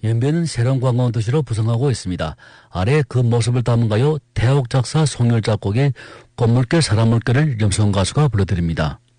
연변은 새로운 관광 도시로 부상하고 있습니다. 아래 그 모습을 담은 가요 대옥 작사 송열 작곡의 꽃물결 사람물결을 염성 가수가 불러드립니다.